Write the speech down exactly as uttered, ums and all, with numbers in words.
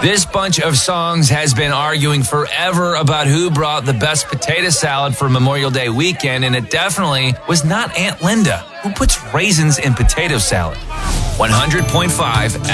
This bunch of songs has been arguing forever about who brought the best potato salad for Memorial Day weekend, and it definitely was not Aunt Linda. Who puts raisins in potato salad? one hundred point five